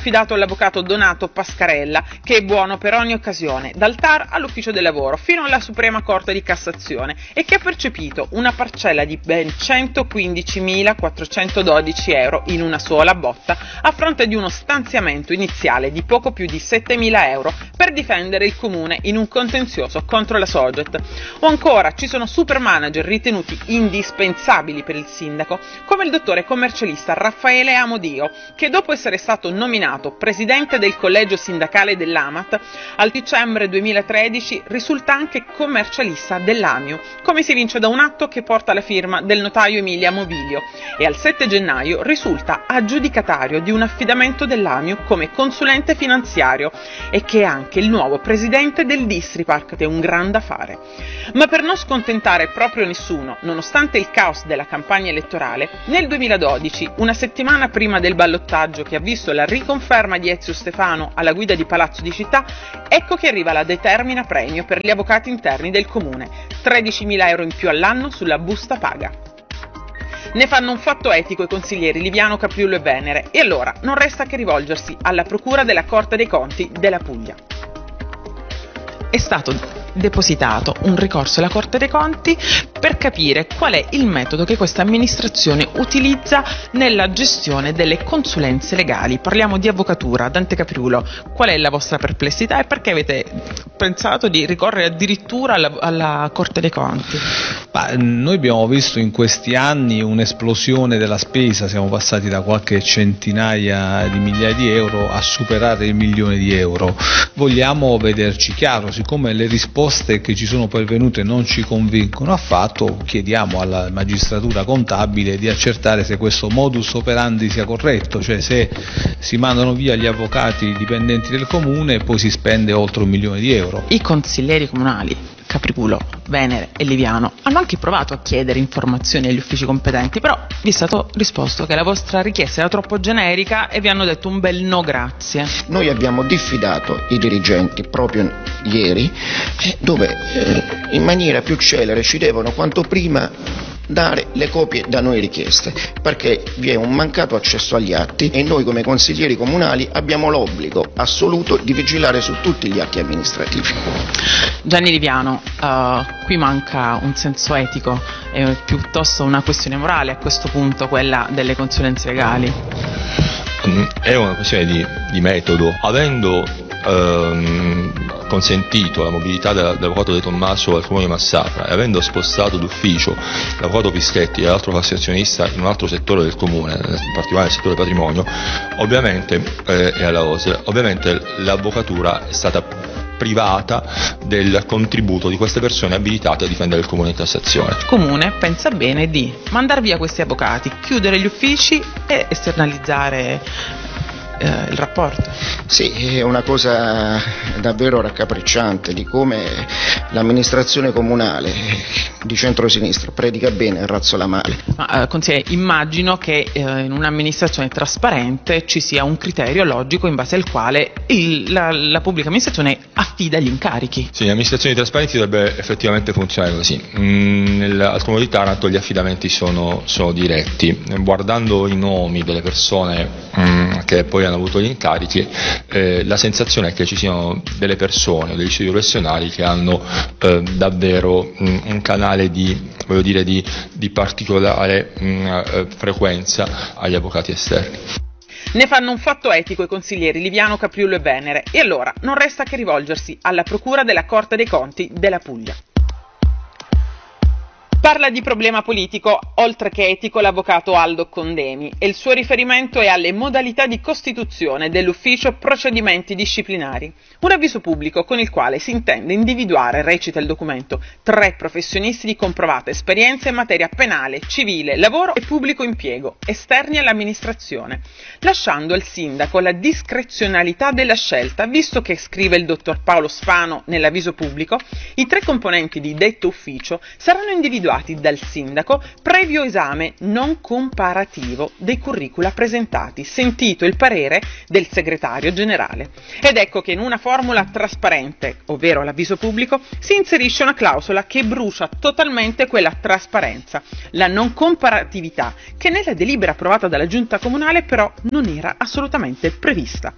affidato all'avvocato Donato Pascarella, che è buono per ogni occasione, dal TAR all'ufficio del lavoro fino alla Suprema Corte di Cassazione, e che ha percepito una parcella di ben 115.412 euro in una sola botta, a fronte di uno stanziamento iniziale di poco più di 7.000 euro per difendere il comune in un contenzioso contro la Sogget. O ancora, ci sono super manager ritenuti indispensabili per il sindaco, come il dottore commercialista Raffaele Amodio, che dopo essere stato nominato presidente del collegio sindacale dell'Amat, al dicembre 2013 risulta anche commercialista dell'Amiu, come si evince da un atto che porta la firma del notaio Emilia Movilio, e al 7 gennaio risulta aggiudicatario di un affidamento dell'Amiu come consulente finanziario, e che è anche il nuovo presidente del Distripark, ed è un grande affare. Ma per non scontentare proprio nessuno, nonostante il caos della campagna elettorale, nel 2012, una settimana prima del ballottaggio che ha visto la riconferma di Ezio Stefano alla guida di Palazzo di Città, ecco che arriva la determina premio per gli avvocati interni del comune, 13.000 euro in più all'anno sulla busta paga. Ne fanno un fatto etico i consiglieri Liviano, Capriulo e Venere, e allora non resta che rivolgersi alla Procura della Corte dei Conti della Puglia. È stato depositato un ricorso alla Corte dei Conti per capire qual è il metodo che questa amministrazione utilizza nella gestione delle consulenze legali. Parliamo di avvocatura. Dante Capriulo, qual è la vostra perplessità e perché avete pensato di ricorrere addirittura alla Corte dei Conti? Noi abbiamo visto in questi anni un'esplosione della spesa, siamo passati da qualche centinaia di migliaia di euro a superare il 1.000.000 di euro. Vogliamo vederci chiaro, siccome le risposte che ci sono pervenute non ci convincono affatto, chiediamo alla magistratura contabile di accertare se questo modus operandi sia corretto, cioè se si mandano via gli avvocati dipendenti del comune e poi si spende oltre 1.000.000 di euro. I consiglieri comunali Capriculo, Venere e Liviano hanno anche provato a chiedere informazioni agli uffici competenti, però vi è stato risposto che la vostra richiesta era troppo generica e vi hanno detto un bel no grazie. Noi abbiamo diffidato i dirigenti proprio ieri, dove in maniera più celere ci devono quanto prima dare le copie da noi richieste, perché vi è un mancato accesso agli atti e noi come consiglieri comunali abbiamo l'obbligo assoluto di vigilare su tutti gli atti amministrativi. Gianni Liviano, qui manca un senso etico, è piuttosto una questione morale a questo punto quella delle consulenze legali. È una questione di metodo. Avendo consentito la mobilità dell'avvocato De Tommaso al comune di Massafra e avendo spostato d'ufficio l'avvocato Pischetti e l'altro casazionista in un altro settore del comune, in particolare nel settore patrimonio, ovviamente e alla OSE, ovviamente l'avvocatura è stata privata del contributo di queste persone abilitate a difendere il comune in Cassazione. Il comune pensa bene di mandar via questi avvocati, chiudere gli uffici e esternalizzare il rapporto. Sì, è una cosa davvero raccapricciante di come l'amministrazione comunale di centrosinistra predica bene e razzola male. Ma consigliere, immagino che in un'amministrazione trasparente ci sia un criterio logico in base al quale la pubblica amministrazione affida gli incarichi. Sì, l'amministrazione trasparente dovrebbe effettivamente funzionare così. Al comune di Taranto gli affidamenti sono diretti. Guardando i nomi delle persone che poi hanno avuto gli incarichi, la sensazione è che ci siano delle persone o degli istituti professionali che hanno davvero un canale di particolare frequenza agli avvocati esterni. Ne fanno un fatto etico i consiglieri Liviano, Capriulo e Venere, e allora non resta che rivolgersi alla Procura della Corte dei Conti della Puglia. Parla di problema politico, oltre che etico, l'avvocato Aldo Condemi, e il suo riferimento è alle modalità di costituzione dell'ufficio procedimenti disciplinari. Un avviso pubblico con il quale si intende individuare, recita il documento, 3 professionisti di comprovata esperienza in materia penale, civile, lavoro e pubblico impiego, esterni all'amministrazione, lasciando al sindaco la discrezionalità della scelta, visto che, scrive il dottor Paolo Sfano nell'avviso pubblico, i 3 componenti di detto ufficio saranno individuati dal sindaco previo esame non comparativo dei curricula presentati, sentito il parere del segretario generale. Ed ecco che in una formula trasparente, ovvero l'avviso pubblico, si inserisce una clausola che brucia totalmente quella trasparenza, la non comparatività, che nella delibera approvata dalla giunta comunale però non era assolutamente prevista.